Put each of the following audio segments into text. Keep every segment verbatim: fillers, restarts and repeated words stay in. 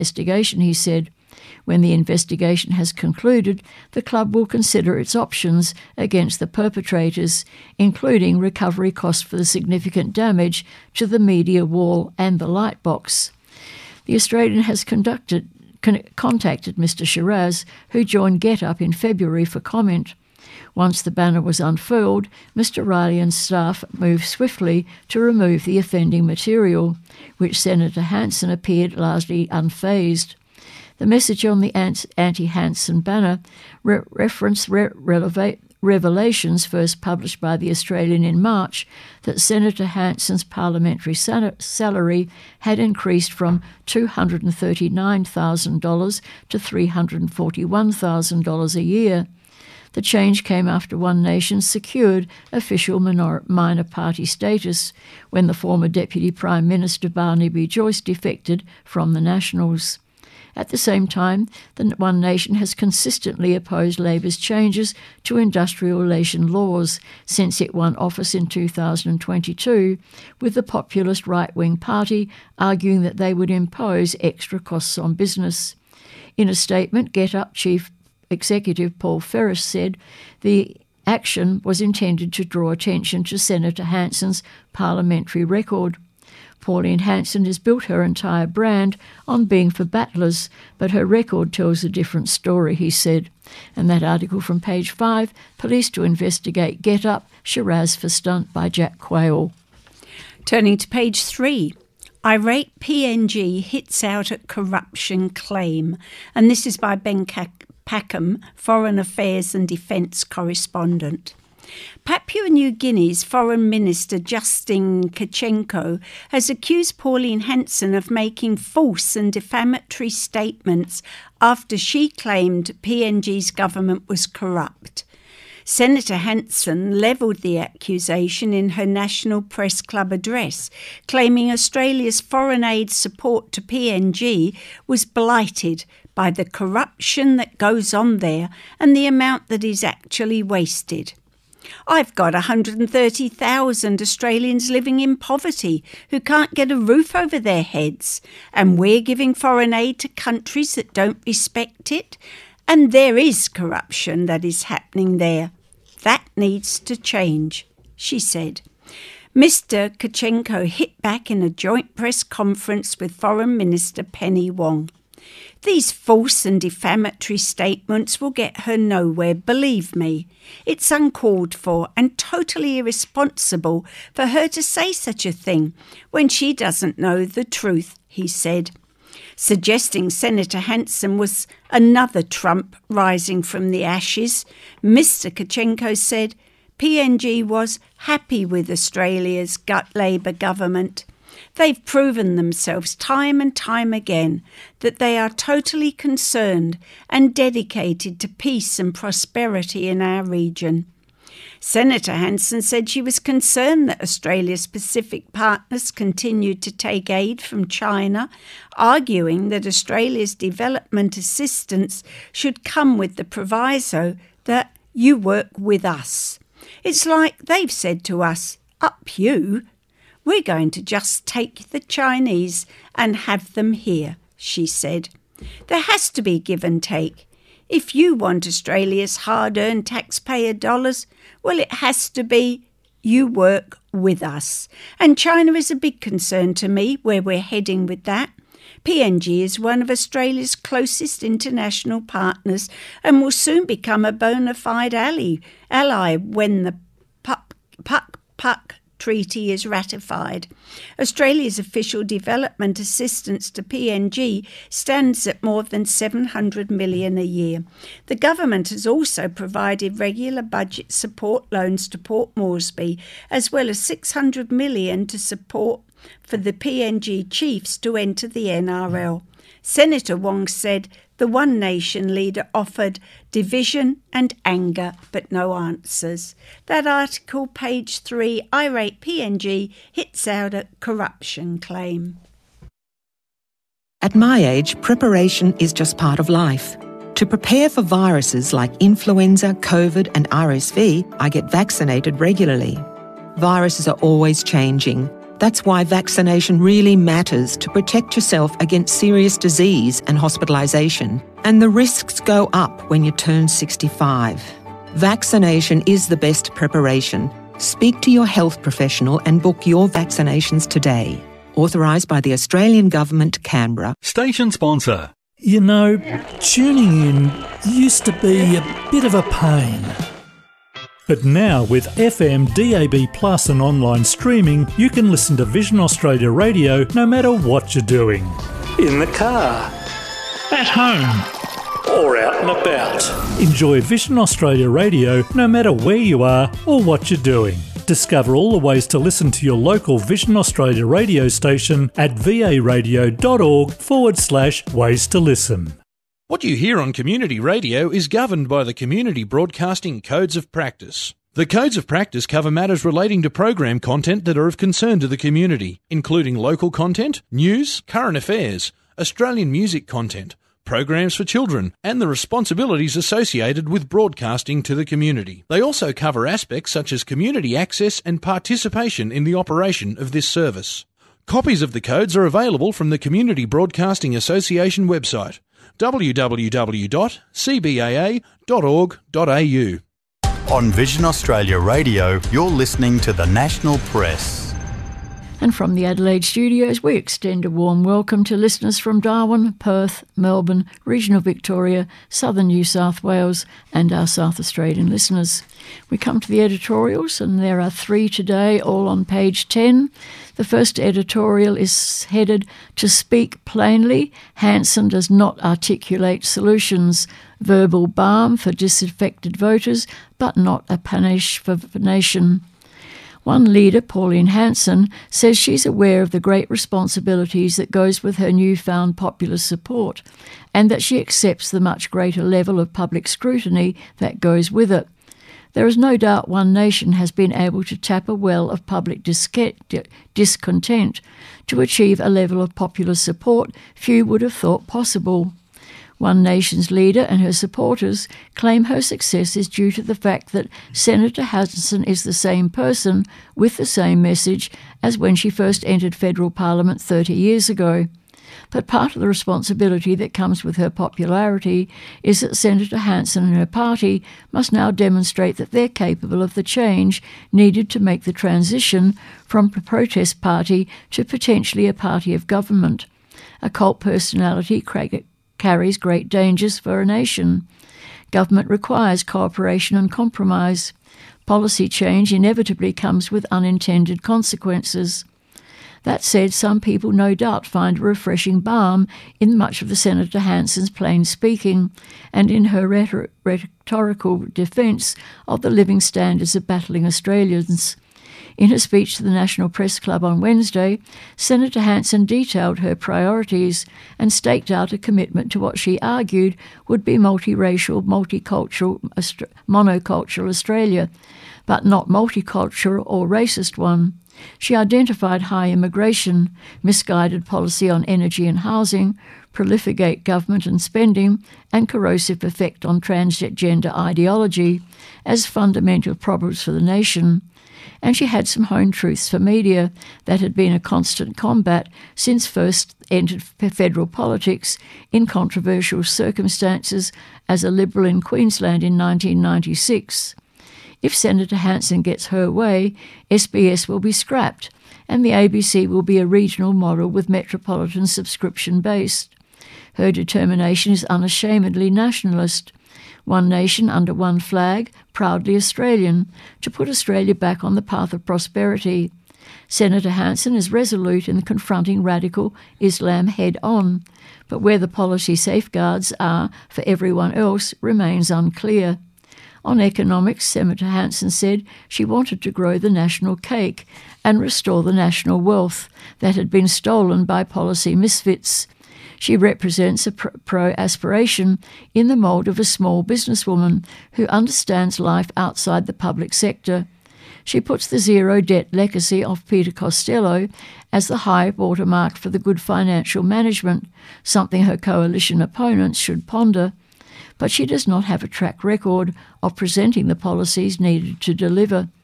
investigation, he said. When the investigation has concluded, the club will consider its options against the perpetrators, including recovery costs for the significant damage to the media wall and the light box. The Australian has conducted, con- contacted Mister Shiraz, who joined GetUp in February for comment. Once the banner was unfurled, Mister Riley and staff moved swiftly to remove the offending material, which Senator Hanson appeared largely unfazed. The message on the anti-Hanson banner re- referenced re- releva- revelations first published by the Australian in March that Senator Hanson's parliamentary sal- salary had increased from two hundred thirty-nine thousand dollars to three hundred forty-one thousand dollars a year. The change came after One Nation secured official minor- minor party status when the former Deputy Prime Minister Barnaby Joyce defected from the Nationals. At the same time, the One Nation has consistently opposed Labor's changes to industrial relation laws since it won office in two thousand twenty-two, with the populist right-wing party arguing that they would impose extra costs on business. In a statement, GetUp Chief Executive Paul Ferris said the action was intended to draw attention to Senator Hanson's parliamentary record. Pauline Hanson has built her entire brand on being for battlers, but her record tells a different story, he said. And that article from page five, Police to Investigate GetUp, Shiraz for Stunt by Jack Quayle. Turning to page three, Irate P N G hits out at corruption claim. And this is by Ben Packham, Foreign Affairs and Defence correspondent. Papua New Guinea's Foreign Minister Justin Kachenko has accused Pauline Hanson of making false and defamatory statements after she claimed P N G's government was corrupt. Senator Hanson levelled the accusation in her National Press Club address, claiming Australia's foreign aid support to P N G was blighted by the corruption that goes on there and the amount that is actually wasted. I've got one hundred thirty thousand Australians living in poverty who can't get a roof over their heads, and we're giving foreign aid to countries that don't respect it, and there is corruption that is happening there. That needs to change, she said. Mister Kachenko hit back in a joint press conference with Foreign Minister Penny Wong. These false and defamatory statements will get her nowhere, believe me. It's uncalled for and totally irresponsible for her to say such a thing when she doesn't know the truth, he said, suggesting Senator Hanson was another Trump rising from the ashes. Mister Kachenko said P N G was happy with Australia's gut Labor government. They've proven themselves time and time again that they are totally concerned and dedicated to peace and prosperity in our region. Senator Hanson said she was concerned that Australia's Pacific partners continued to take aid from China, arguing that Australia's development assistance should come with the proviso that you work with us. It's like they've said to us, up you. We're going to just take the Chinese and have them here, she said. There has to be give and take. If you want Australia's hard-earned taxpayer dollars, well, it has to be you work with us. And China is a big concern to me where we're heading with that. P N G is one of Australia's closest international partners and will soon become a bona fide ally, ally when the Puck Puck Puck Treaty is ratified. Australia's official development assistance to P N G stands at more than seven hundred million dollars a year. The government has also provided regular budget support loans to Port Moresby, as well as six hundred million dollars to support for the P N G chiefs to enter the N R L. Senator Wong said the One Nation leader offered division and anger, but no answers. That article, page three, Irate P N G hits out a corruption claim. At my age, preparation is just part of life. To prepare for viruses like influenza, COVID and R S V, I get vaccinated regularly. Viruses are always changing. That's why vaccination really matters to protect yourself against serious disease and hospitalisation. And the risks go up when you turn sixty-five. Vaccination is the best preparation. Speak to your health professional and book your vaccinations today. Authorised by the Australian Government, Canberra. Station sponsor. You know, tuning in used to be a bit of a pain. But now with F M, D A B Plus and online streaming, you can listen to Vision Australia Radio no matter what you're doing. In the car. At home. Or out and about. Enjoy Vision Australia Radio no matter where you are or what you're doing. Discover all the ways to listen to your local Vision Australia radio station at varadio.org forward slash ways to listen. What you hear on community radio is governed by the Community Broadcasting Codes of Practice. The Codes of Practice cover matters relating to program content that are of concern to the community, including local content, news, current affairs, Australian music content, programs for children, and the responsibilities associated with broadcasting to the community. They also cover aspects such as community access and participation in the operation of this service. Copies of the codes are available from the Community Broadcasting Association website, w w w dot c b a a dot org dot a u. On Vision Australia Radio, you're listening to the National Press. And from the Adelaide studios, we extend a warm welcome to listeners from Darwin, Perth, Melbourne, regional Victoria, southern New South Wales, and our South Australian listeners. We come to the editorials, and there are three today, all on page ten. The first editorial is headed "To Speak Plainly, Hanson does not articulate solutions. Verbal balm for disaffected voters, but not a panache for the nation." One leader, Pauline Hanson, says she's aware of the great responsibilities that goes with her newfound popular support, and that she accepts the much greater level of public scrutiny that goes with it. There is no doubt One Nation has been able to tap a well of public discontent to achieve a level of popular support few would have thought possible. One Nation's leader and her supporters claim her success is due to the fact that Senator Hanson is the same person with the same message as when she first entered federal parliament thirty years ago. But part of the responsibility that comes with her popularity is that Senator Hanson and her party must now demonstrate that they're capable of the change needed to make the transition from a protest party to potentially a party of government. A cult personality, Craig carries great dangers for a nation. Government requires cooperation and compromise. Policy change inevitably comes with unintended consequences. That said, some people no doubt find a refreshing balm in much of the Senator Hanson's plain speaking and in her rhetor- rhetorical defence of the living standards of battling Australians. In her speech to the National Press Club on Wednesday, Senator Hanson detailed her priorities and staked out a commitment to what she argued would be multiracial, multicultural, monocultural Australia, but not multicultural or racist one. She identified high immigration, misguided policy on energy and housing, prolificate government and spending, and corrosive effect on transgender ideology as fundamental problems for the nation. And she had some home truths for media that had been a constant combat since first entered federal politics in controversial circumstances as a Liberal in Queensland in nineteen ninety-six. If Senator Hanson gets her way, S B S will be scrapped, and the A B C will be a regional model with metropolitan subscription-based. Her determination is unashamedly nationalist. One nation under one flag, proudly Australian, to put Australia back on the path of prosperity. Senator Hanson is resolute in confronting radical Islam head-on, but where the policy safeguards are for everyone else remains unclear. On economics, Senator Hanson said she wanted to grow the national cake and restore the national wealth that had been stolen by policy misfits. She represents a pro-aspiration in the mould of a small businesswoman who understands life outside the public sector. She puts the zero-debt legacy of Peter Costello as the high watermark for the good financial management, something her coalition opponents should ponder. But she does not have a track record of presenting the policies needed to deliver.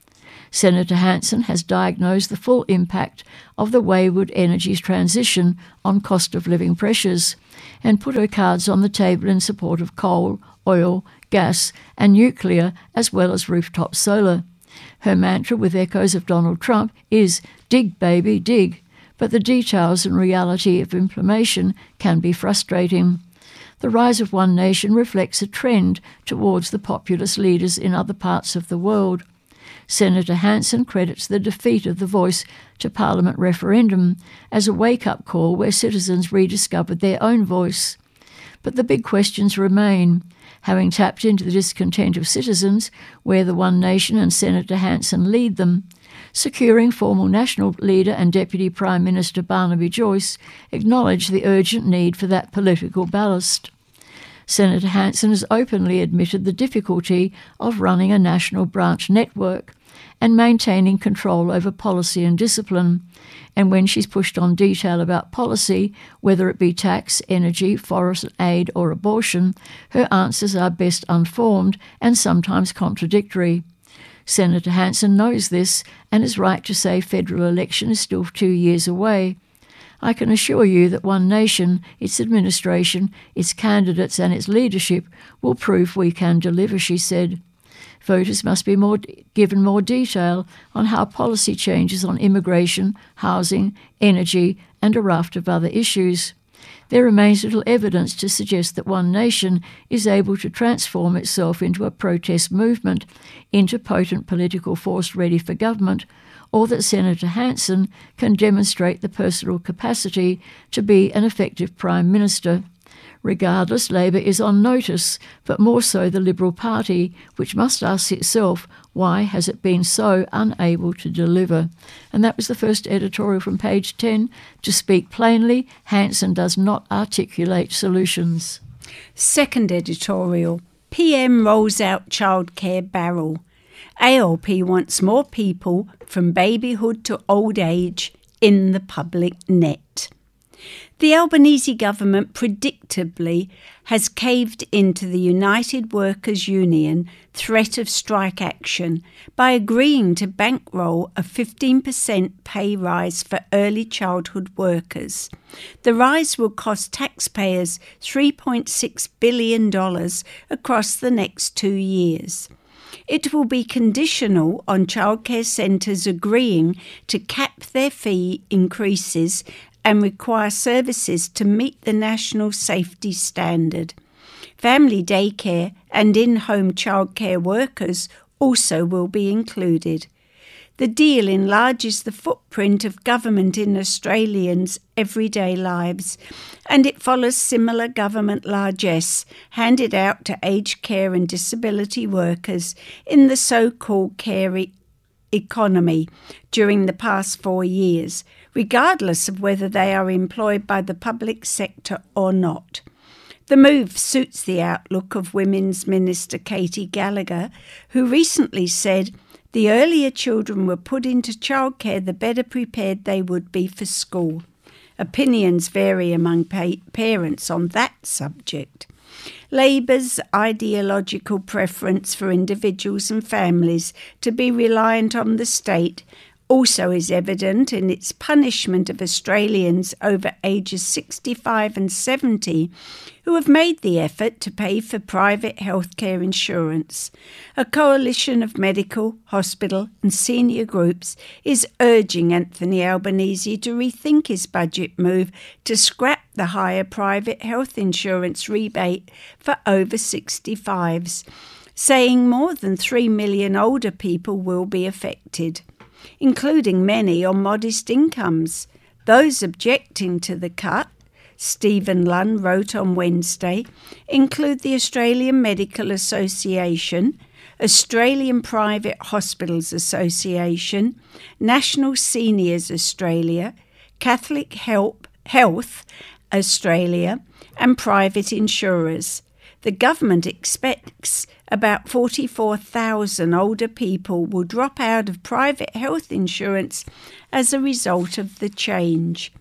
Senator Hanson has diagnosed the full impact of the wayward energy transition on cost of living pressures and put her cards on the table in support of coal, oil, gas and nuclear as well as rooftop solar. Her mantra, with echoes of Donald Trump, is dig, baby, dig, but the details and reality of implementation can be frustrating. The rise of One Nation reflects a trend towards the populist leaders in other parts of the world. Senator Hanson credits the defeat of the Voice to Parliament referendum as a wake-up call where citizens rediscovered their own voice. But the big questions remain. Having tapped into the discontent of citizens, where the One Nation and Senator Hanson lead them, securing former National Leader and Deputy Prime Minister Barnaby Joyce acknowledged the urgent need for that political ballast. Senator Hanson has openly admitted the difficulty of running a national branch network and maintaining control over policy and discipline. And when she's pushed on detail about policy, whether it be tax, energy, foreign aid or abortion, her answers are best unformed and sometimes contradictory. Senator Hanson knows this and is right to say federal election is still two years away. I can assure you that One Nation, its administration, its candidates and its leadership will prove we can deliver, she said. Voters must be more given more detail on how policy changes on immigration, housing, energy and a raft of other issues. There remains little evidence to suggest that One Nation is able to transform itself into a protest movement, into potent political force ready for government, or that Senator Hanson can demonstrate the personal capacity to be an effective Prime Minister. Regardless, Labor is on notice, but more so the Liberal Party, which must ask itself, why has it been so unable to deliver? And that was the first editorial from page ten. To speak plainly, Hanson does not articulate solutions. Second editorial, P M rolls out childcare barrel. A L P wants more people from babyhood to old age in the public net. The Albanese government predictably has caved into the United Workers' Union threat of strike action by agreeing to bankroll a fifteen percent pay rise for early childhood workers. The rise will cost taxpayers three point six billion dollars across the next two years. It will be conditional on childcare centres agreeing to cap their fee increases and require services to meet the national safety standard. Family daycare and in-home childcare workers also will be included. The deal enlarges the footprint of government in Australians' everyday lives, and it follows similar government largesse handed out to aged care and disability workers in the so-called care e- economy during the past four years, regardless of whether they are employed by the public sector or not. The move suits the outlook of Women's Minister Katie Gallagher, who recently said, "The earlier children were put into childcare, the better prepared they would be for school." Opinions vary among pa- parents on that subject. Labor's ideological preference for individuals and families to be reliant on the state also is evident in its punishment of Australians over ages sixty-five and seventy who have made the effort to pay for private healthcare insurance. A coalition of medical, hospital and senior groups is urging Anthony Albanese to rethink his budget move to scrap the higher private health insurance rebate for over sixty-fives, saying more than three million older people will be affected, including many on modest incomes. Those objecting to the cut, Stephen Lunn wrote on Wednesday, include the Australian Medical Association, Australian Private Hospitals Association, National Seniors Australia, Catholic Health Australia, and private insurers. The government expects about forty-four thousand older people will drop out of private health insurance as a result of the change.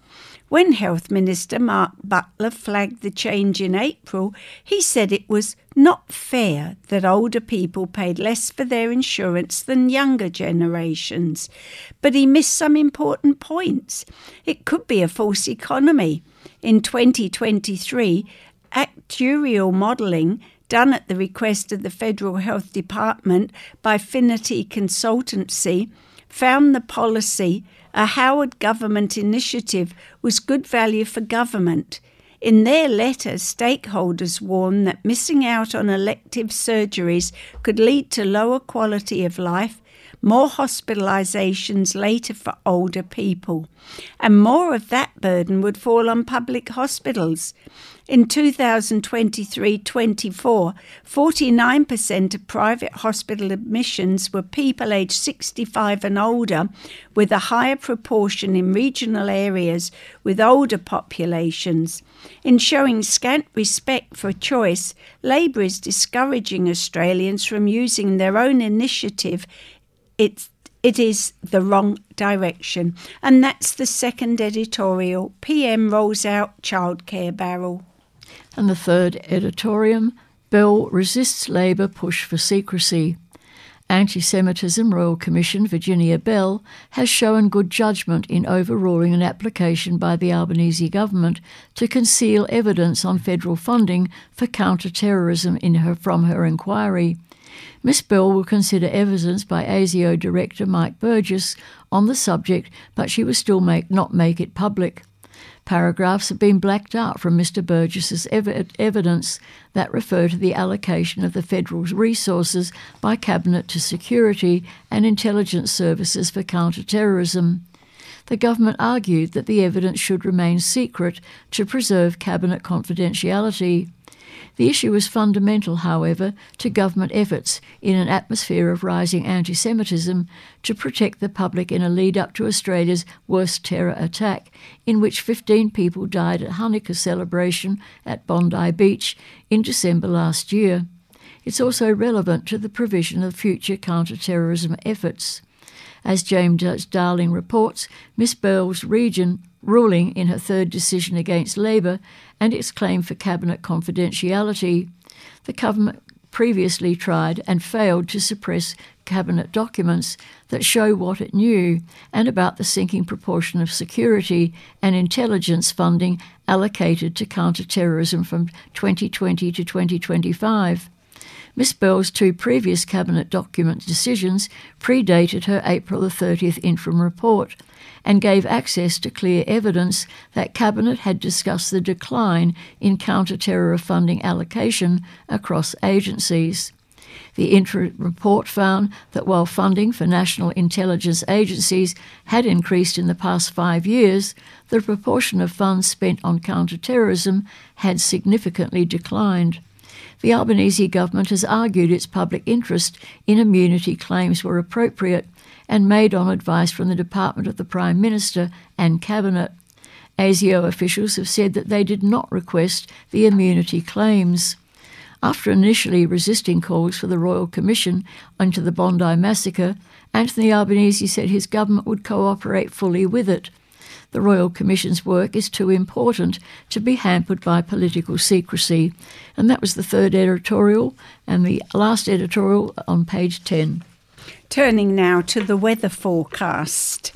When Health Minister Mark Butler flagged the change in April, he said it was not fair that older people paid less for their insurance than younger generations. But he missed some important points. It could be a false economy. In twenty twenty-three, actuarial modelling done at the request of the Federal Health Department by Finity Consultancy found the policy, a Howard government initiative, was good value for government. In their letter, stakeholders warned that missing out on elective surgeries could lead to lower quality of life, more hospitalisations later for older people, and more of that burden would fall on public hospitals. In two thousand twenty-three twenty-four, forty-nine percent of private hospital admissions were people aged sixty-five and older, with a higher proportion in regional areas with older populations. In showing scant respect for choice, Labor is discouraging Australians from using their own initiative. It's It is the wrong direction. And that's the second editorial. P M rolls out childcare barrel. And the third editorium, Bell resists Labor push for secrecy. Anti-Semitism Royal Commission Virginia Bell has shown good judgment in overruling an application by the Albanese government to conceal evidence on federal funding for counter-terrorism in her, from her inquiry. Miss Bell will consider evidence by ASIO Director Mike Burgess on the subject, but she will still make, not make it public. Paragraphs have been blacked out from Mister Burgess's ev- evidence that refer to the allocation of the federal resources by Cabinet to security and intelligence services for counter-terrorism. The government argued that the evidence should remain secret to preserve Cabinet confidentiality. The issue is fundamental, however, to government efforts in an atmosphere of rising anti-Semitism to protect the public in a lead-up to Australia's worst terror attack, in which fifteen people died at Hanukkah celebration at Bondi Beach in December last year. It's also relevant to the provision of future counter-terrorism efforts. As James Darling reports, Miss Bell's region ruling in her third decision against Labor and its claim for Cabinet confidentiality. The government previously tried and failed to suppress Cabinet documents that show what it knew and about the sinking proportion of security and intelligence funding allocated to counter-terrorism from twenty twenty to twenty twenty-five. Miss Bell's two previous Cabinet document decisions predated her April the thirtieth interim report and gave access to clear evidence that Cabinet had discussed the decline in counter-terror funding allocation across agencies. The interim report found that while funding for national intelligence agencies had increased in the past five years, the proportion of funds spent on counter-terrorism had significantly declined. The Albanese government has argued its public interest in immunity claims were appropriate and made on advice from the Department of the Prime Minister and Cabinet. ASIO officials have said that they did not request the immunity claims. After initially resisting calls for the Royal Commission into the Bondi massacre, Anthony Albanese said his government would cooperate fully with it. The Royal Commission's work is too important to be hampered by political secrecy. And that was the third editorial and the last editorial on page ten. Turning now to the weather forecast.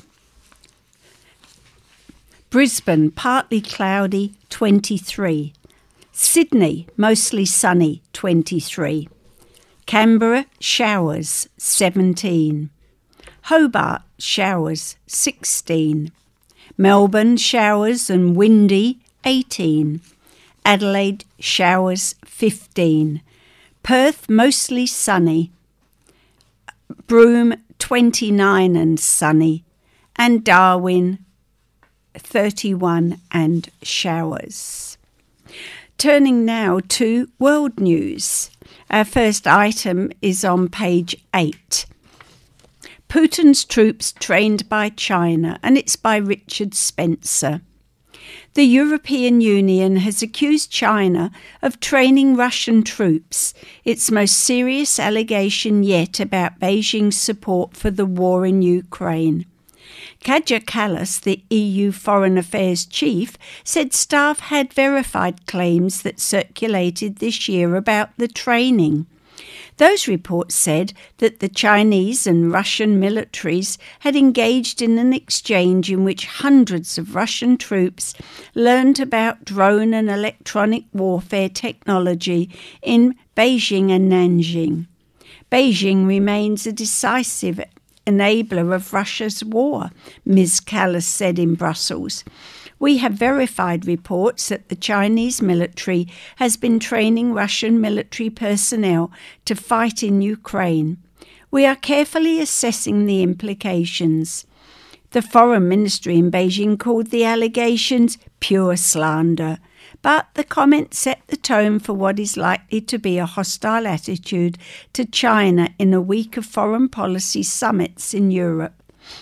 Brisbane, partly cloudy, twenty-three. Sydney, mostly sunny, twenty-three. Canberra, showers, seventeen. Hobart, showers, sixteen. Melbourne, showers and windy, eighteen. Adelaide, showers, fifteen. Perth, mostly sunny. Broome, twenty-nine and sunny. And Darwin, thirty-one and showers. Turning now to world news. Our first item is on page eight. Putin's troops trained by China, and it's by Richard Spencer. The European Union has accused China of training Russian troops, its most serious allegation yet about Beijing's support for the war in Ukraine. Kaja Kallas, the E U Foreign Affairs chief, said staff had verified claims that circulated this year about the training. Those reports said that the Chinese and Russian militaries had engaged in an exchange in which hundreds of Russian troops learned about drone and electronic warfare technology in Beijing and Nanjing. Beijing remains a decisive enabler of Russia's war, Miz Kallas said in Brussels. We have verified reports that the Chinese military has been training Russian military personnel to fight in Ukraine. We are carefully assessing the implications. The Foreign Ministry in Beijing called the allegations pure slander, but the comment set the tone for what is likely to be a hostile attitude to China in a week of foreign policy summits in Europe.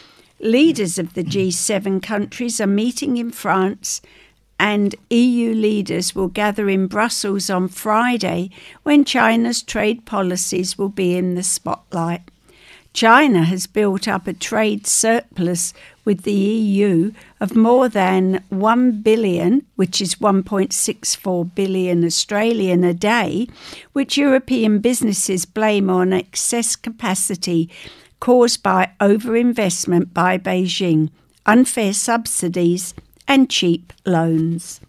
Leaders of the G seven countries are meeting in France, and E U leaders will gather in Brussels on Friday when China's trade policies will be in the spotlight. China has built up a trade surplus with the E U of more than one billion, which is one point six four billion Australian a day, which European businesses blame on excess capacity caused by overinvestment by Beijing, unfair subsidies and cheap loans.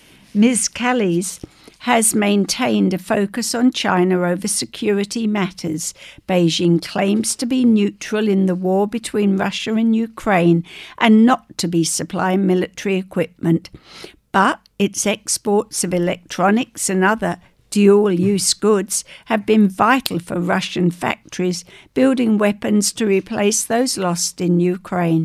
Miz Kallas has maintained a focus on China over security matters. Beijing claims to be neutral in the war between Russia and Ukraine and not to be supplying military equipment. But its exports of electronics and other dual-use goods have been vital for Russian factories building weapons to replace those lost in Ukraine.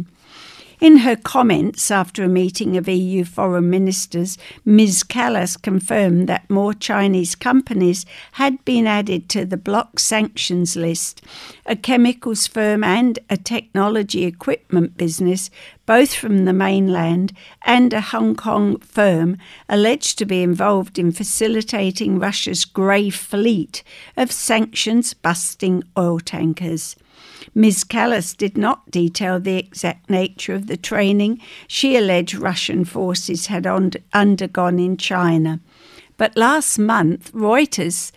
In her comments after a meeting of E U foreign ministers, Miz Kallas confirmed that more Chinese companies had been added to the bloc sanctions list. A chemicals firm and a technology equipment business, both from the mainland, and a Hong Kong firm alleged to be involved in facilitating Russia's grey fleet of sanctions-busting oil tankers. Miz Kallas did not detail the exact nature of the training she alleged Russian forces had on- undergone in China. But last month, Reuters,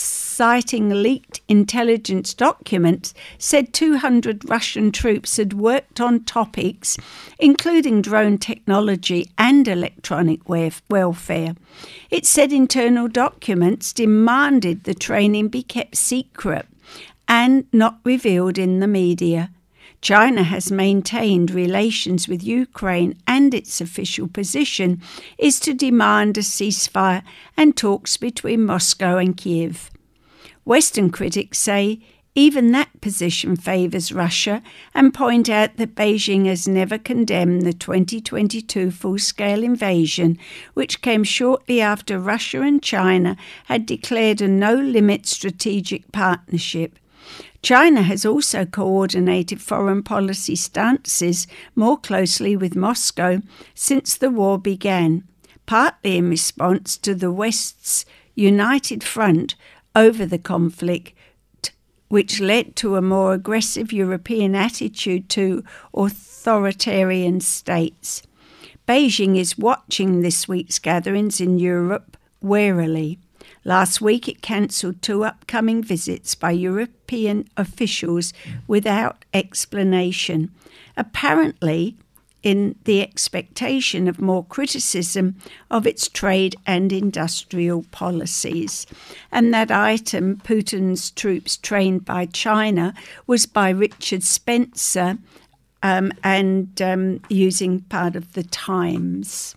citing leaked intelligence documents, said two hundred Russian troops had worked on topics including drone technology and electronic welfare. It said internal documents demanded the training be kept secret and not revealed in the media. China has maintained relations with Ukraine, and its official position is to demand a ceasefire and talks between Moscow and Kiev. Western critics say even that position favours Russia and point out that Beijing has never condemned the twenty twenty-two full-scale invasion, which came shortly after Russia and China had declared a no-limit strategic partnership. China has also coordinated foreign policy stances more closely with Moscow since the war began, partly in response to the West's united front over the conflict, which led to a more aggressive European attitude to authoritarian states. Beijing is watching this week's gatherings in Europe warily. Last week it cancelled two upcoming visits by European officials without explanation, apparently in the expectation of more criticism of its trade and industrial policies. And that item, Putin's troops trained by China, was by Richard Spencer um, and um, using part of the Times.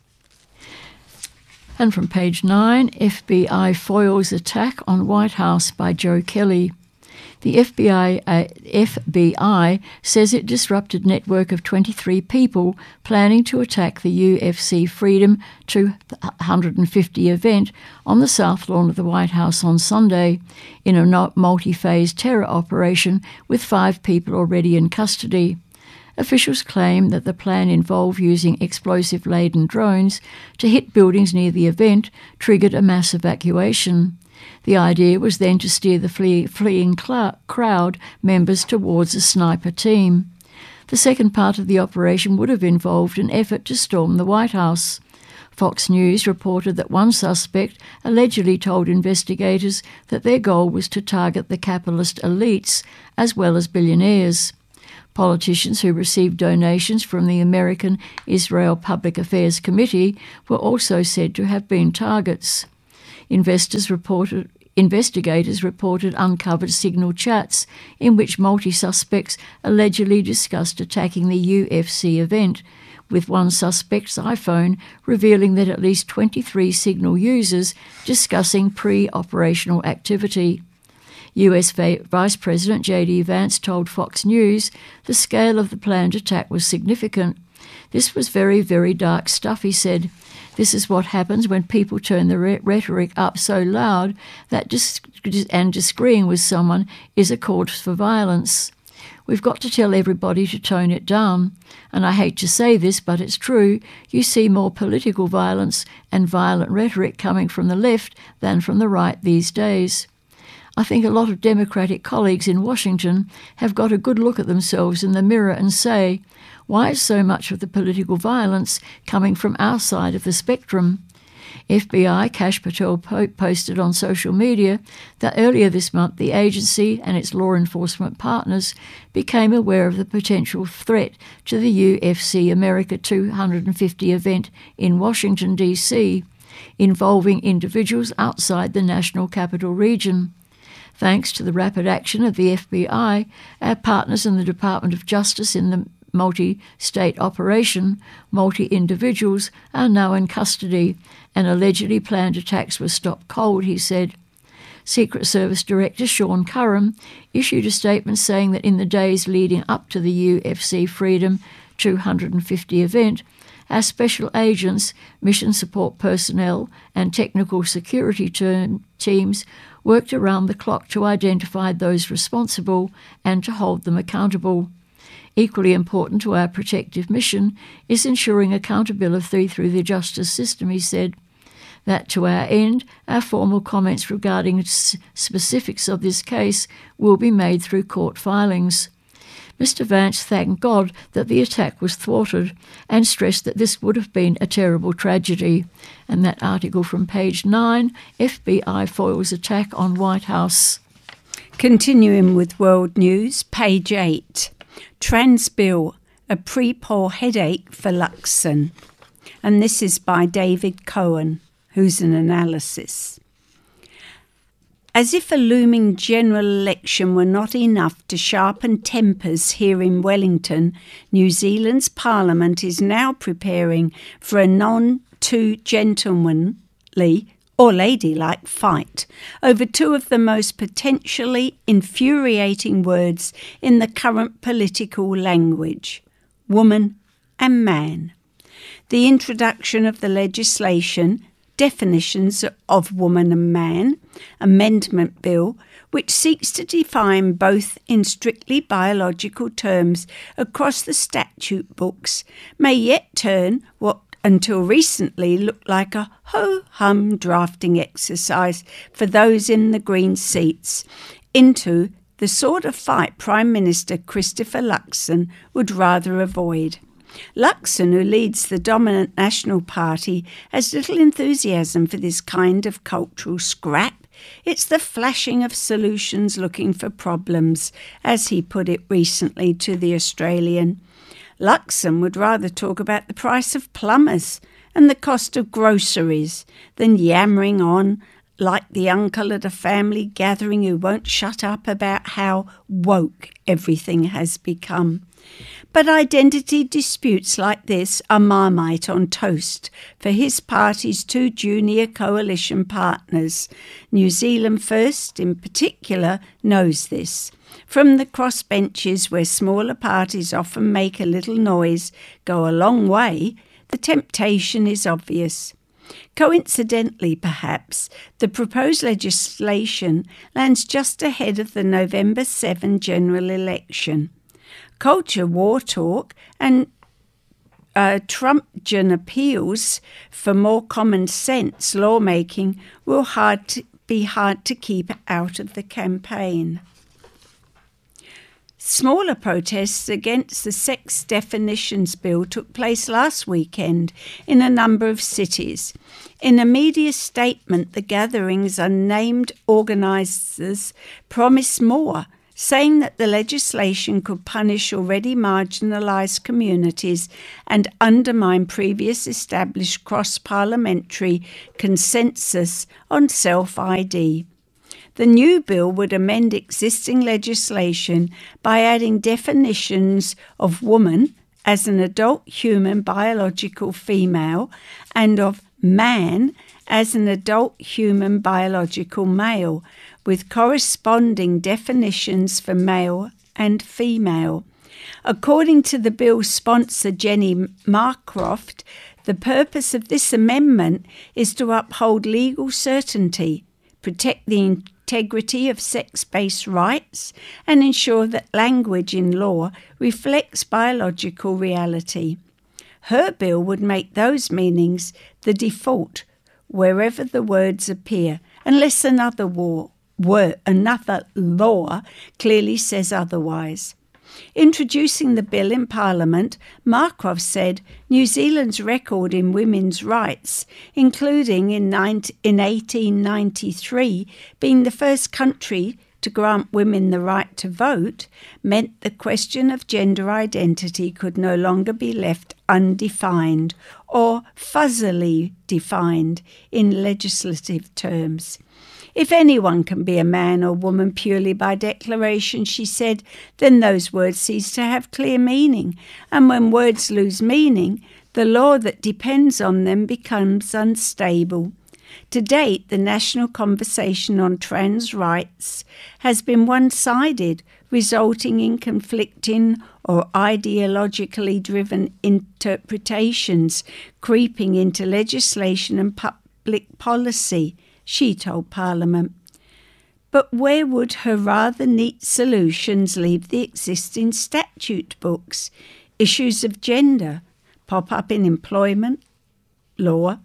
And from page nine, F B I foils attack on White House by Joe Kelly. The F B I, uh, F B I says it disrupted a network of twenty-three people planning to attack the U F C Freedom two hundred fifty event on the south lawn of the White House on Sunday in a multi-phase terror operation with five people already in custody. Officials claim that the plan involved using explosive-laden drones to hit buildings near the event triggered a mass evacuation. The idea was then to steer the flee- fleeing cl- crowd members towards a sniper team. The second part of the operation would have involved an effort to storm the White House. Fox News reported that one suspect allegedly told investigators that their goal was to target the capitalist elites as well as billionaires. Politicians who received donations from the American Israel Public Affairs Committee were also said to have been targets. Investors reported Investigators reported uncovered signal chats in which multi-suspects allegedly discussed attacking the U F C event, with one suspect's iPhone revealing that at least twenty-three signal users discussing pre-operational activity. U S Vice President J D Vance told Fox News the scale of the planned attack was significant. This was very, very dark stuff, he said. This is what happens when people turn the re- rhetoric up so loud that dis- and disagreeing with someone is a cause for violence. We've got to tell everybody to tone it down. And I hate to say this, but it's true. You see more political violence and violent rhetoric coming from the left than from the right these days. I think a lot of Democratic colleagues in Washington have got a good look at themselves in the mirror and say, why is so much of the political violence coming from our side of the spectrum? F B I Kash Patel po- posted on social media that earlier this month the agency and its law enforcement partners became aware of the potential threat to the U F C America two hundred fifty event in Washington, D C, involving individuals outside the National Capital Region. Thanks to the rapid action of the F B I, our partners in the Department of Justice in the multi-state operation, multi-individuals are now in custody, and allegedly planned attacks were stopped cold, he said. Secret Service Director Sean Curran issued a statement saying that in the days leading up to the U F C Freedom two hundred fifty event, our special agents, mission support personnel and technical security term teams worked around the clock to identify those responsible and to hold them accountable. Equally important to our protective mission is ensuring accountability through the justice system, he said. That to our end, our formal comments regarding s- specifics of this case will be made through court filings. Mister Vance thanked God that the attack was thwarted and stressed that this would have been a terrible tragedy. And that article from page nine, F B I foils attack on White House. Continuing with world news, page eight. Transbill, a pre-poor headache for Luxon. And this is by David Cohen, who's an analysis. As if a looming general election were not enough to sharpen tempers here in Wellington, New Zealand's Parliament is now preparing for a non-too-gentlemanly or ladylike fight over two of the most potentially infuriating words in the current political language, woman and man. The introduction of the legislation, Definitions of Woman and Man, Amendment Bill, which seeks to define both in strictly biological terms across the statute books, may yet turn what until recently looked like a ho-hum drafting exercise for those in the green seats into the sort of fight Prime Minister Christopher Luxon would rather avoid. Luxon, who leads the dominant National Party, has little enthusiasm for this kind of cultural scrap. It's the flashing of solutions looking for problems, as he put it recently to The Australian. Luxon would rather talk about the price of plumbers and the cost of groceries than yammering on like the uncle at a family gathering who won't shut up about how woke everything has become. But identity disputes like this are Marmite on toast for his party's two junior coalition partners. New Zealand First, in particular, knows this. From the crossbenches where smaller parties often make a little noise go a long way, the temptation is obvious. Coincidentally, perhaps, the proposed legislation lands just ahead of the November seventh general election. Culture war talk and uh, Trumpian appeals for more common sense lawmaking will hard to, be hard to keep out of the campaign. Smaller protests against the Sex Definitions Bill took place last weekend in a number of cities. In a media statement, the gathering's unnamed organisers promised more, saying that the legislation could punish already marginalised communities and undermine previous established cross-parliamentary consensus on self-I D. The new bill would amend existing legislation by adding definitions of woman as an adult human biological female and of man as an adult human biological male, with corresponding definitions for male and female. According to the bill's sponsor, Jenny Marcroft, the purpose of this amendment is to uphold legal certainty, protect the integrity of sex-based rights, and ensure that language in law reflects biological reality. Her bill would make those meanings the default wherever the words appear, unless another war, word, another law clearly says otherwise. Introducing the bill in Parliament, Marcroft said New Zealand's record in women's rights, including in, in eighteen ninety-three being the first country to grant women the right to vote, meant the question of gender identity could no longer be left undefined or fuzzily defined in legislative terms. If anyone can be a man or woman purely by declaration, she said, then those words cease to have clear meaning. And when words lose meaning, the law that depends on them becomes unstable. To date, the national conversation on trans rights has been one-sided, resulting in conflicting or ideologically driven interpretations creeping into legislation and public policy, she told Parliament. But where would her rather neat solutions leave the existing statute books? Issues of gender pop up in employment, law,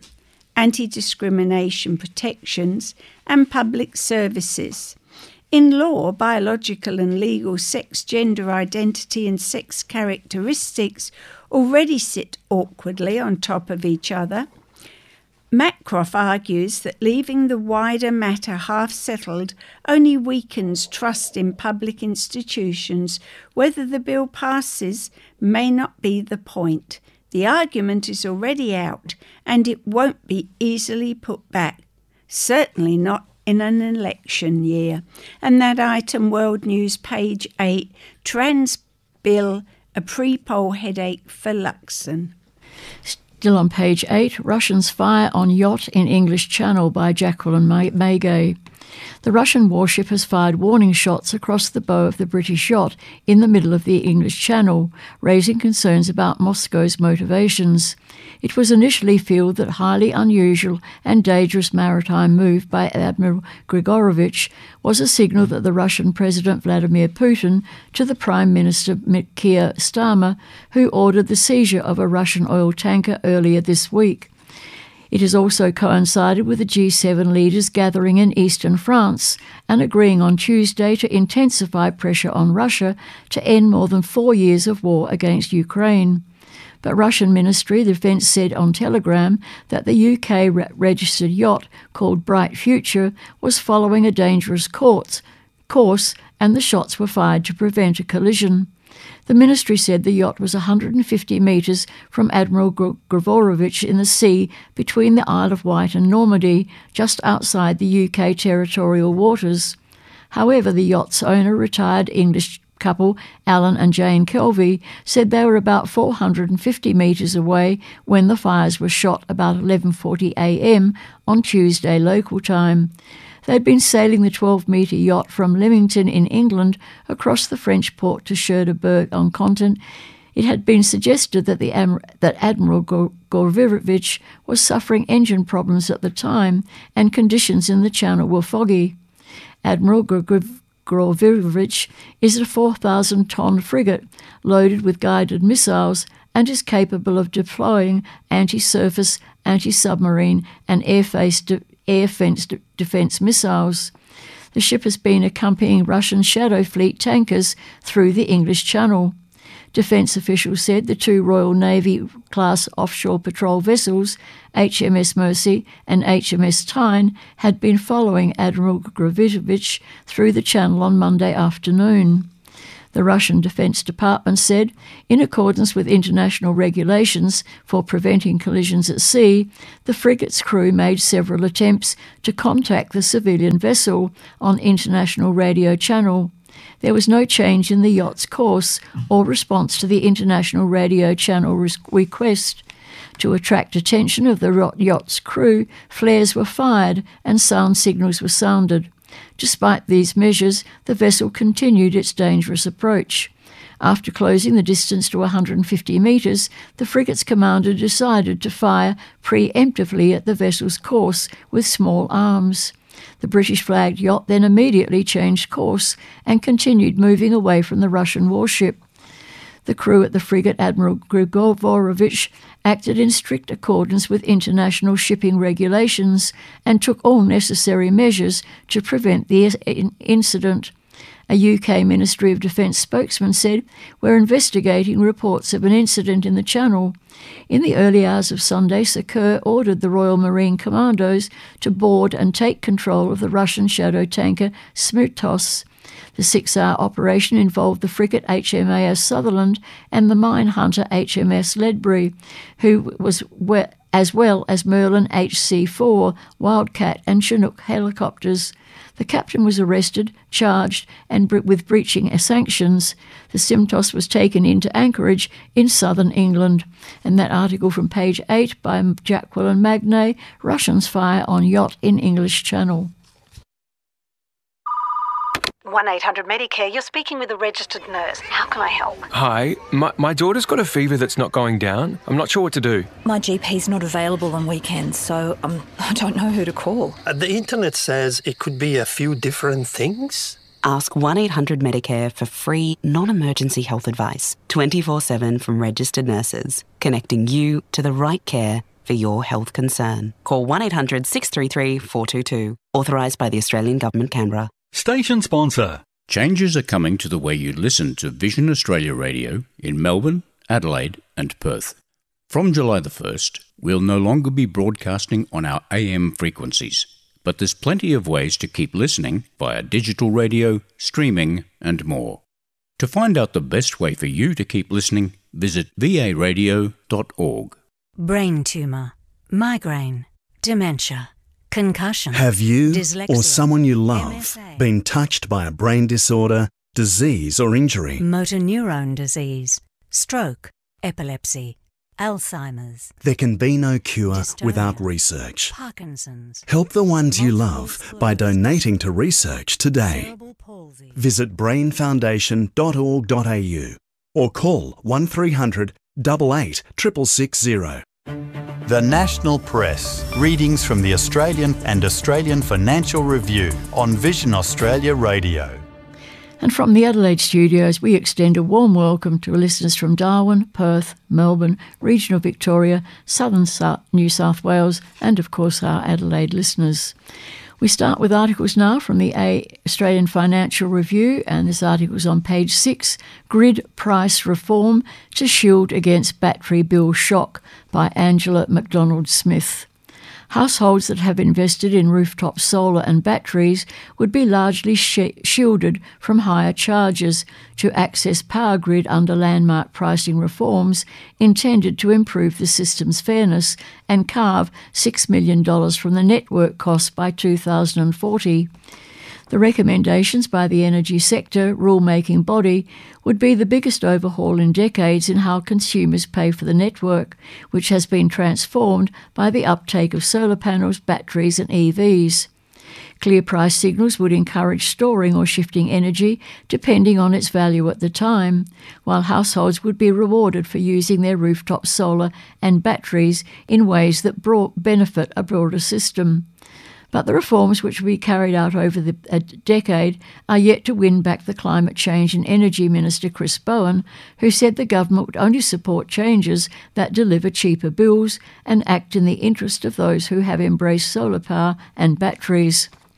anti-discrimination protections, and public services. In law, biological and legal sex, gender identity and sex characteristics already sit awkwardly on top of each other. Marcroft argues that leaving the wider matter half-settled only weakens trust in public institutions. Whether the bill passes may not be the point. The argument is already out, and it won't be easily put back. Certainly not in an election year. And that item, World News, page eight, Trans Bill, a pre-poll headache for Luxon. Still on page eight, Russians fire on yacht in English Channel by Jacqueline Magay. The Russian warship has fired warning shots across the bow of the British yacht in the middle of the English Channel, raising concerns about Moscow's motivations. It was initially feared that highly unusual and dangerous maritime move by Admiral Grigorovich was a signal that the Russian President Vladimir Putin to the Prime Minister Keir Starmer, who ordered the seizure of a Russian oil tanker earlier this week. It has also coincided with the G seven leaders gathering in eastern France and agreeing on Tuesday to intensify pressure on Russia to end more than four years of war against Ukraine. But Russian Ministry of Defence said on Telegram that the U K-registered yacht called Bright Future was following a dangerous course, course and the shots were fired to prevent a collision. The ministry said the yacht was one hundred fifty metres from Admiral Grigorovich in the sea between the Isle of Wight and Normandy, just outside the U K territorial waters. However, the yacht's owner, retired English couple Alan and Jane Kelvey, said they were about four hundred fifty metres away when the fires were shot about eleven forty a m on Tuesday local time. They'd been sailing the twelve-metre yacht from Leamington in England across the French port to Cherbourg-on-Contin. It had been suggested that, the Am- that Admiral Grigorovich was suffering engine problems at the time and conditions in the channel were foggy. Admiral Grigorovich is a four thousand tonne frigate loaded with guided missiles and is capable of deploying anti-surface, anti-submarine and air-face de- air defence missiles. The ship has been accompanying Russian Shadow Fleet tankers through the English Channel. Defence officials said the two Royal Navy-class offshore patrol vessels, H M S Mercy and H M S Tyne, had been following Admiral Gravitch through the Channel on Monday afternoon. The Russian Defence Department said, in accordance with international regulations for preventing collisions at sea, the frigate's crew made several attempts to contact the civilian vessel on international radio channel. There was no change in the yacht's course or response to the international radio channel request. To attract attention of the yacht's crew, flares were fired and sound signals were sounded. Despite these measures, the vessel continued its dangerous approach. After closing the distance to one hundred fifty metres, the frigate's commander decided to fire preemptively at the vessel's course with small arms. The British-flagged yacht then immediately changed course and continued moving away from the Russian warship. The crew at the frigate, Admiral Grigorovich, acted in strict accordance with international shipping regulations and took all necessary measures to prevent the incident. A U K Ministry of Defence spokesman said, "We're investigating reports of an incident in the Channel." In the early hours of Sunday, Sir Kerr ordered the Royal Marine Commandos to board and take control of the Russian shadow tanker Smutos. The six-hour operation involved the frigate H M A S Sutherland and the mine hunter H M S Ledbury, who was we- as well as Merlin H C four, Wildcat and Chinook helicopters. The captain was arrested, charged, and bre- with breaching sanctions. The Smutos was taken into Anchorage in southern England. And that article from page eight by Jacqueline Magnay, Russians fire on yacht in English Channel. one eight hundred Medicare, you're speaking with a registered nurse. How can I help? Hi, my, my daughter's got a fever that's not going down. I'm not sure what to do. My G P's not available on weekends, so um, I don't know who to call. Uh, the internet says it could be a few different things. Ask one eight hundred Medicare for free, non-emergency health advice, twenty-four seven from registered nurses, connecting you to the right care for your health concern. Call one eight hundred six three three four two two. Authorised by the Australian Government, Canberra. Station sponsor. Changes are coming to the way you listen to Vision Australia Radio in Melbourne, Adelaide and Perth. From July the first, we'll no longer be broadcasting on our A M frequencies, but there's plenty of ways to keep listening via digital radio, streaming and more. To find out the best way for you to keep listening, visit v a radio dot org. Brain tumour, migraine, dementia, concussion. Have you dyslexia, or someone you love M S A, been touched by a brain disorder, disease or injury? motor neurone disease, stroke, epilepsy, Alzheimer's. There can be no cure Dystonia, without research. Parkinson's. Help the ones you love by donating to research today. Cerebral palsy. Visit brain foundation dot org dot a u or call one three hundred eight eight six six six zero. The National Press. Readings from the Australian and Australian Financial Review on Vision Australia Radio. And from the Adelaide studios, we extend a warm welcome to listeners from Darwin, Perth, Melbourne, regional Victoria, southern New South Wales, and of course our Adelaide listeners. We start with articles now from the Australian Financial Review, and this article is on page six, Grid Price Reform to Shield Against Battery Bill Shock by Angela MacDonald-Smith. Households that have invested in rooftop solar and batteries would be largely sh- shielded from higher charges to access power grid under landmark pricing reforms intended to improve the system's fairness and carve six million dollars from the network costs by two thousand forty. The recommendations by the energy sector rulemaking body would be the biggest overhaul in decades in how consumers pay for the network, which has been transformed by the uptake of solar panels, batteries and E Vs. Clear price signals would encourage storing or shifting energy depending on its value at the time, while households would be rewarded for using their rooftop solar and batteries in ways that brought benefit a broader system. But the reforms which will be carried out over the a decade are yet to win back the Climate Change and Energy Minister Chris Bowen, who said the government would only support changes that deliver cheaper bills and act in the interest of those who have embraced solar power and batteries.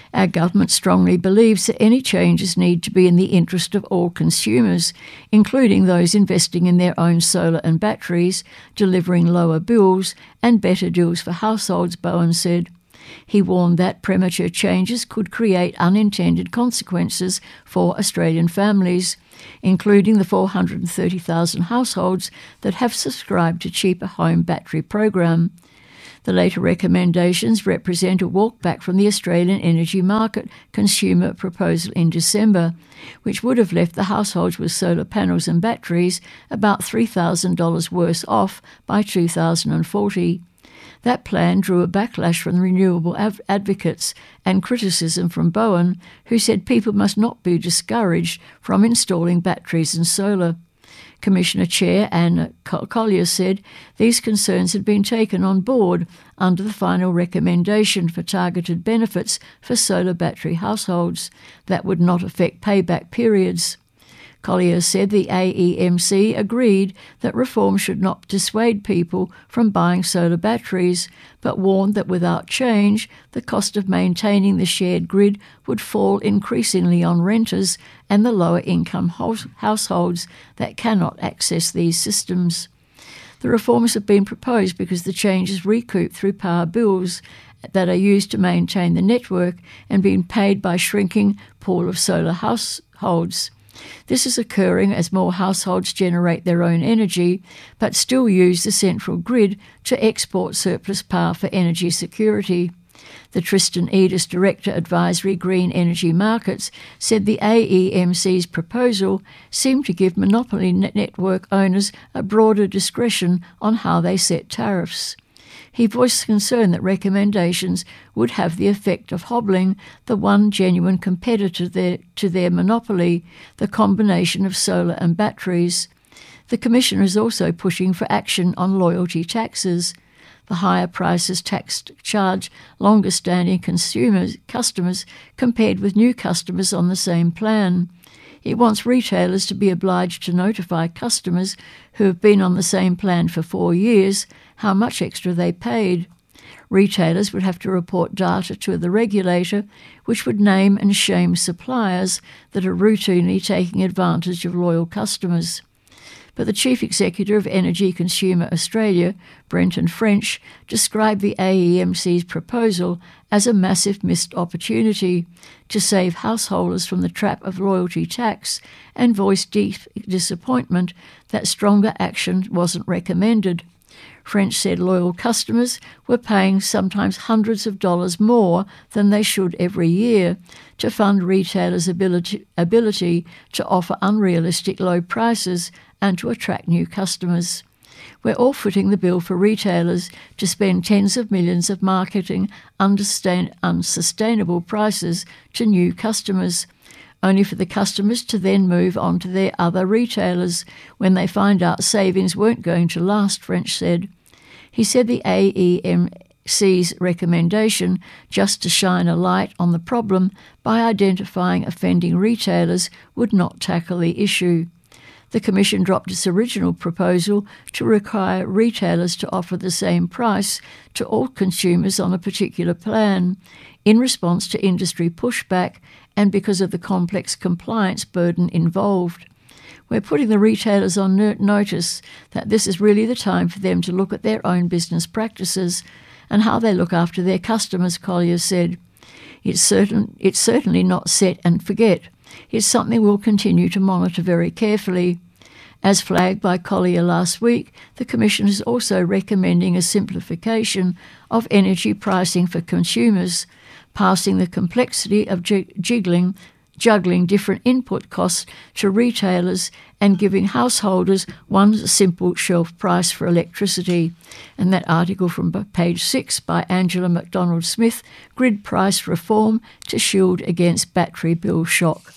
Our government strongly believes that any changes need to be in the interest of all consumers, including those investing in their own solar and batteries, delivering lower bills and better deals for households, Bowen said. He warned that premature changes could create unintended consequences for Australian families, including the four hundred thirty thousand households that have subscribed to cheaper home battery program. The later recommendations represent a walk back from the Australian energy market consumer proposal in December, which would have left the households with solar panels and batteries about three thousand dollars worse off by two thousand forty. That plan drew a backlash from renewable av- advocates and criticism from Bowen, who said people must not be discouraged from installing batteries and solar. Commissioner Chair Anna Collier said these concerns had been taken on board under the final recommendation for targeted benefits for solar battery households that would not affect payback periods. Collier said the A E M C agreed that reform should not dissuade people from buying solar batteries, but warned that without change, the cost of maintaining the shared grid would fall increasingly on renters and the lower-income households that cannot access these systems. The reforms have been proposed because the changes recoup through power bills that are used to maintain the network and being paid by shrinking pool of solar households. This is occurring as more households generate their own energy, but still use the central grid to export surplus power for energy security. The Tristan Edis Director Advisory Green Energy Markets said the A E M C's proposal seemed to give monopoly network owners a broader discretion on how they set tariffs. He voiced concern that recommendations would have the effect of hobbling the one genuine competitor to their, to their monopoly, the combination of solar and batteries. The Commissioner is also pushing for action on loyalty taxes. The higher prices taxed charge longer-standing consumers, customers compared with new customers on the same plan. It wants retailers to be obliged to notify customers who have been on the same plan for four years how much extra they paid. Retailers would have to report data to the regulator, which would name and shame suppliers that are routinely taking advantage of loyal customers. But the Chief Executive of Energy Consumer Australia, Brenton French, described the A E M C's proposal as a massive missed opportunity to save householders from the trap of loyalty tax and voiced deep disappointment that stronger action wasn't recommended. French said loyal customers were paying sometimes hundreds of dollars more than they should every year to fund retailers' ability, ability to offer unrealistic low prices and to attract new customers. We're all footing the bill for retailers to spend tens of millions of marketing unsustain, unsustainable prices to new customers, only for the customers to then move on to their other retailers when they find out savings weren't going to last, French said. He said the A E M C's recommendation just to shine a light on the problem by identifying offending retailers would not tackle the issue. The Commission dropped its original proposal to require retailers to offer the same price to all consumers on a particular plan, in response to industry pushback and because of the complex compliance burden involved. We're putting the retailers on notice that this is really the time for them to look at their own business practices and how they look after their customers, Collier said. It's, certain, it's certainly not set and forget. It's something we'll continue to monitor very carefully. As flagged by Collier last week, the Commission is also recommending a simplification of energy pricing for consumers, passing the complexity of jiggling juggling different input costs to retailers and giving householders one simple shelf price for electricity. And that article from page six by Angela MacDonald-Smith, Grid Price Reform to Shield Against Battery Bill Shock.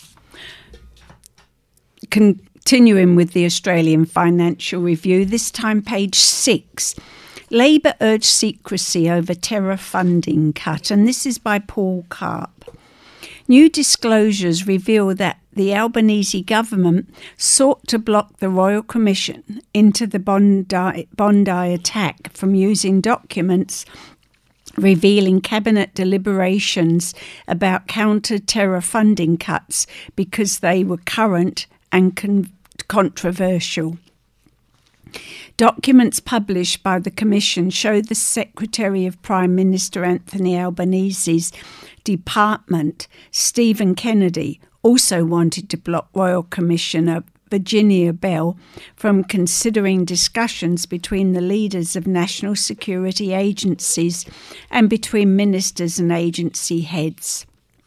Continuing with the Australian Financial Review, this time page six. Labor urged secrecy over terror funding cut, and this is by Paul Karp. New disclosures reveal that the Albanese government sought to block the Royal Commission into the Bondi, Bondi attack from using documents revealing Cabinet deliberations about counter-terror funding cuts because they were current and con- controversial. Documents published by the Commission show the Secretary of Prime Minister Anthony Albanese's department, Stephen Kennedy, also wanted to block Royal Commissioner Virginia Bell from considering discussions between the leaders of national security agencies and between ministers and agency heads.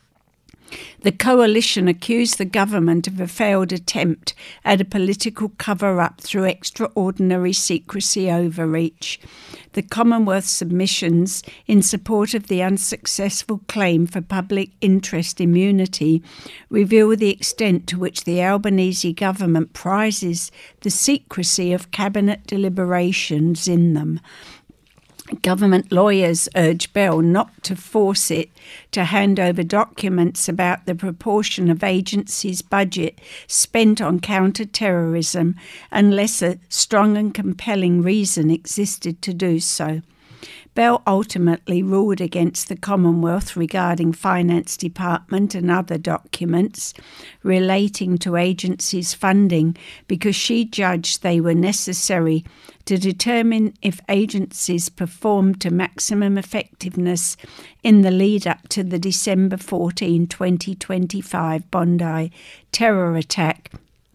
The coalition accused the government of a failed attempt at a political cover-up through extraordinary secrecy overreach. The Commonwealth submissions in support of the unsuccessful claim for public interest immunity reveal the extent to which the Albanese government prizes the secrecy of cabinet deliberations in them. Government lawyers urge Bell not to force it to hand over documents about the proportion of agencies' budget spent on counter-terrorism unless a strong and compelling reason existed to do so. Bell ultimately ruled against the Commonwealth regarding Finance Department and other documents relating to agencies' funding because she judged they were necessary to determine if agencies performed to maximum effectiveness in the lead-up to the December fourteenth, twenty twenty-five Bondi terror attack,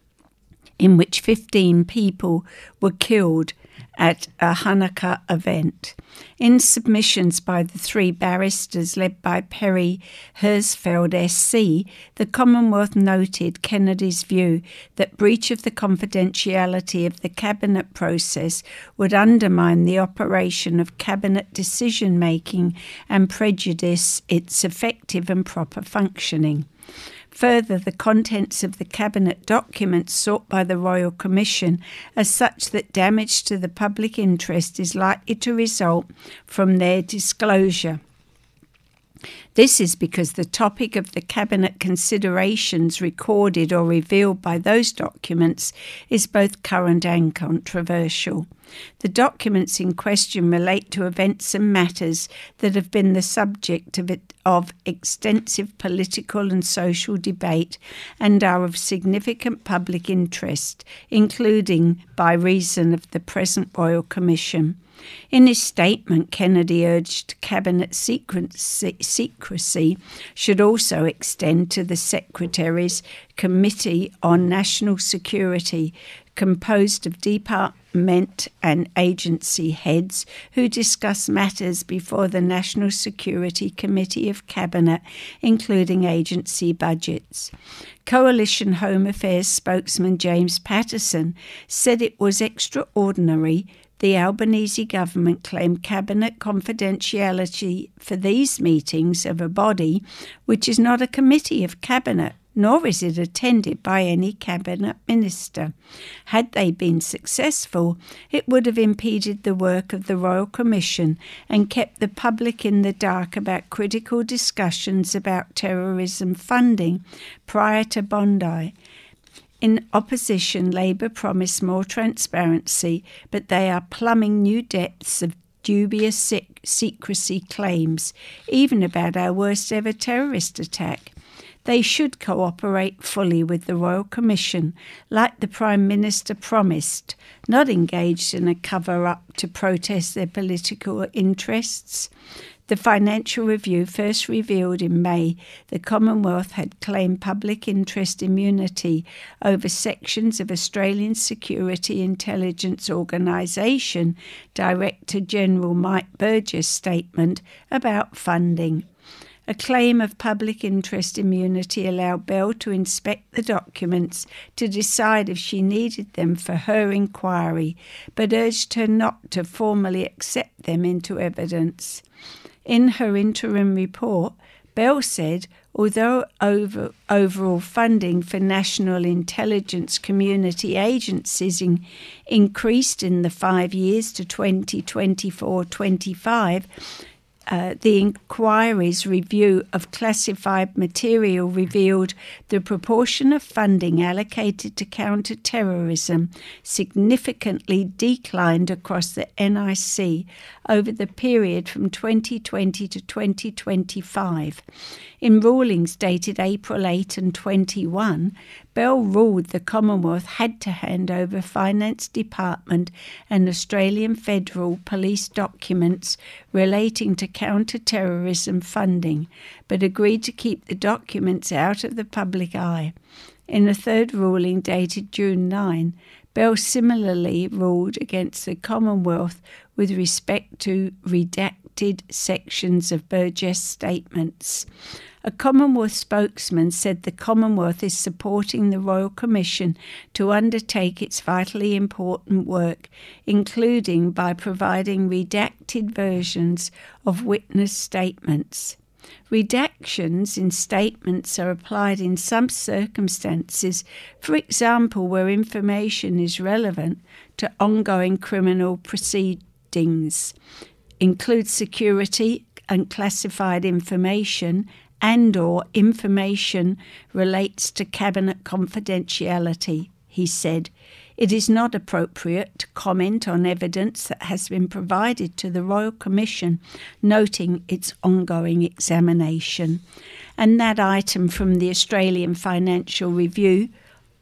in which fifteen people were killed at a Hanukkah event. In submissions by the three barristers led by Perry Hersfeld S C, the Commonwealth noted Kennedy's view that breach of the confidentiality of the Cabinet process would undermine the operation of Cabinet decision-making and prejudice its effective and proper functioning. Further, the contents of the Cabinet documents sought by the Royal Commission are such that damage to the public interest is likely to result from their disclosure. This is because the topic of the Cabinet considerations recorded or revealed by those documents is both current and controversial. The documents in question relate to events and matters that have been the subject of, it, of extensive political and social debate and are of significant public interest, including by reason of the present Royal Commission. In his statement, Kennedy urged Cabinet secrecy, secrecy should also extend to the Secretary's Committee on National Security, composed of department and agency heads who discuss matters before the National Security Committee of Cabinet, including agency budgets. Coalition Home Affairs spokesman James Patterson said it was extraordinary the Albanese government claimed Cabinet confidentiality for these meetings of a body which is not a committee of Cabinet, nor is it attended by any Cabinet minister. Had they been successful, it would have impeded the work of the Royal Commission and kept the public in the dark about critical discussions about terrorism funding prior to Bondi. In opposition, Labour promised more transparency, but they are plumbing new depths of dubious sec- secrecy claims, even about our worst ever terrorist attack. They should cooperate fully with the Royal Commission, like the Prime Minister promised, not engaged in a cover-up to protest their political interests. The Financial Review first revealed in May the Commonwealth had claimed public interest immunity over sections of Australian Security Intelligence Organisation Director General Mike Burgess' statement about funding. A claim of public interest immunity allowed Bell to inspect the documents to decide if she needed them for her inquiry, but urged her not to formally accept them into evidence. In her interim report, Bell said, although over, overall funding for national intelligence community agencies in, increased in the five years to twenty twenty-four twenty-five, Uh, the inquiry's review of classified material revealed the proportion of funding allocated to counter-terrorism significantly declined across the N I C over the period from twenty twenty to twenty twenty-five. In rulings dated April eighth and twenty-one, Bell ruled the Commonwealth had to hand over Finance Department and Australian Federal Police documents relating to counter-terrorism funding, but agreed to keep the documents out of the public eye. In a third ruling dated June ninth, Bell similarly ruled against the Commonwealth with respect to redacted sections of Burgess statements. A Commonwealth spokesman said the Commonwealth is supporting the Royal Commission to undertake its vitally important work, including by providing redacted versions of witness statements. Redactions in statements are applied in some circumstances, for example, where information is relevant to ongoing criminal proceedings, includes security and classified information, and or information relates to cabinet confidentiality, he said. It is not appropriate to comment on evidence that has been provided to the Royal Commission, noting its ongoing examination. And that item from the Australian Financial Review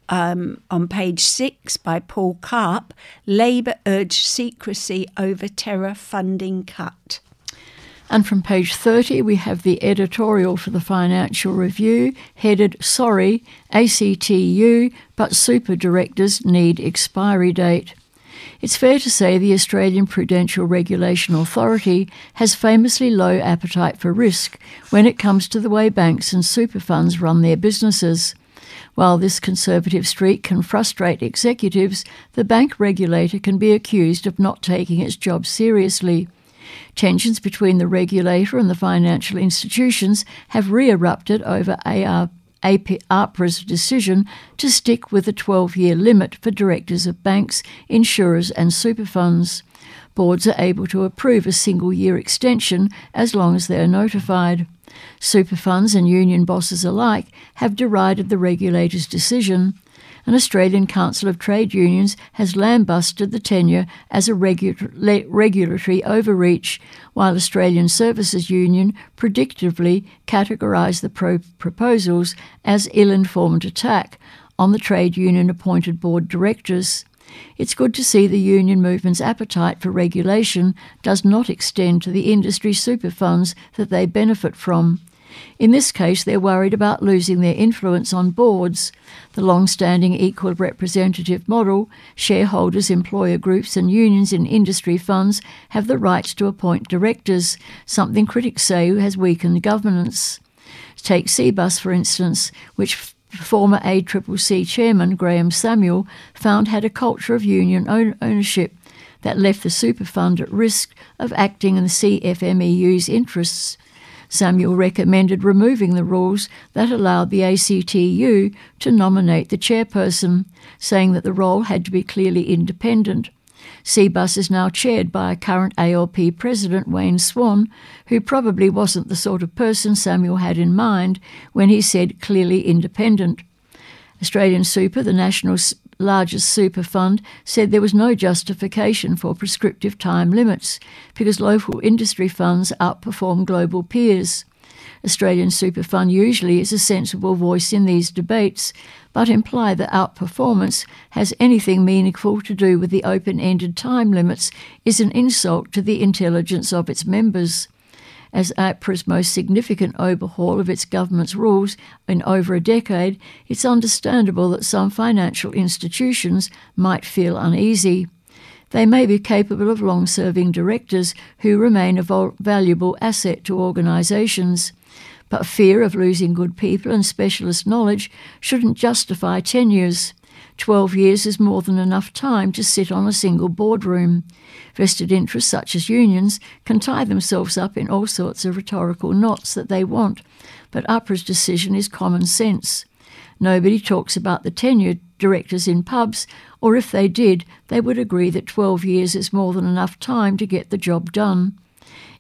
um, on page six by Paul Karp, Labor urged secrecy over terror funding cut. And from page thirty, we have the editorial for the Financial Review, headed, Sorry, A C T U, but super directors need expiry date. It's fair to say the Australian Prudential Regulation Authority has famously low appetite for risk when it comes to the way banks and super funds run their businesses. While this conservative streak can frustrate executives, the bank regulator can be accused of not taking its job seriously. Tensions between the regulator and the financial institutions have re-erupted over A P R A's decision to stick with a twelve-year limit for directors of banks, insurers and super funds. Boards are able to approve a single-year extension as long as they are notified. Super funds and union bosses alike have derided the regulator's decision. An Australian Council of Trade Unions has lambasted the tenure as a regu- le- regulatory overreach, while Australian Services Union predictably categorised the pro- proposals as ill-informed attack on the trade union-appointed board directors. It's good to see the union movement's appetite for regulation does not extend to the industry super funds that they benefit from. In this case, they're worried about losing their influence on boards. The long-standing equal representative model, shareholders, employer groups and unions in industry funds have the right to appoint directors, something critics say has weakened governance. Take Cbus, for instance, which former A C C C chairman Graham Samuel found had a culture of union own- ownership that left the super fund at risk of acting in the C F M E U's interests. Samuel recommended removing the rules that allowed the A C T U to nominate the chairperson, saying that the role had to be clearly independent. Cbus is now chaired by a current A L P president, Wayne Swan, who probably wasn't the sort of person Samuel had in mind when he said clearly independent. Australian Super, the national's largest super fund, said there was no justification for prescriptive time limits because local industry funds outperform global peers. Australian Super Fund usually is a sensible voice in these debates, but imply that outperformance has anything meaningful to do with the open-ended time limits is an insult to the intelligence of its members. As A P R A's most significant overhaul of its government's rules in over a decade, it's understandable that some financial institutions might feel uneasy. They may be capable of long-serving directors who remain a vol- valuable asset to organisations, but fear of losing good people and specialist knowledge shouldn't justify tenures. Twelve years is more than enough time to sit on a single boardroom. Vested interests such as unions can tie themselves up in all sorts of rhetorical knots that they want, but A P R A's decision is common sense. Nobody talks about the tenured directors in pubs, or if they did, they would agree that twelve years is more than enough time to get the job done.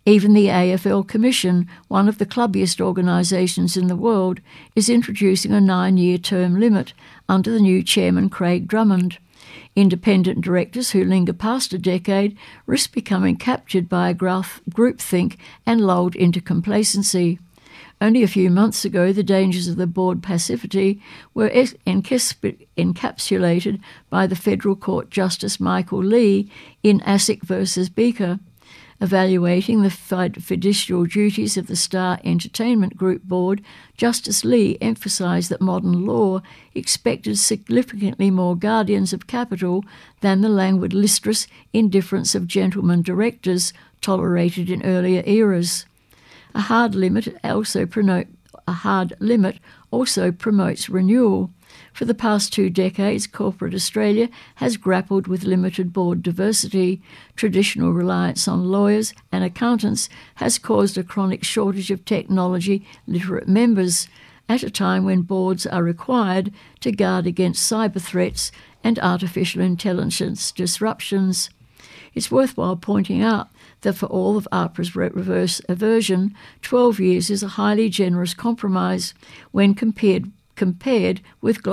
Even the A F L Commission, one of the clubbiest organisations in the world, is introducing a nine-year term limit under the new chairman Craig Drummond. Independent directors who linger past a decade risk becoming captured by a groupthink and lulled into complacency. Only a few months ago, the dangers of the board passivity were encapsulated by the Federal Court Justice Michael Lee in ASIC versus Beaker. Evaluating the fiduciary duties of the Star Entertainment Group board, Justice Lee emphasised that modern law expected significantly more guardians of capital than the languid listless indifference of gentlemen directors tolerated in earlier eras. A hard limit also promote, a hard limit also promotes renewal. For the past two decades, corporate Australia has grappled with limited board diversity. Traditional reliance on lawyers and accountants has caused a chronic shortage of technology-literate members at a time when boards are required to guard against cyber threats and artificial intelligence disruptions. It's worthwhile pointing out that for all of AHPRA's reverse aversion, twelve years is a highly generous compromise when compared, compared with global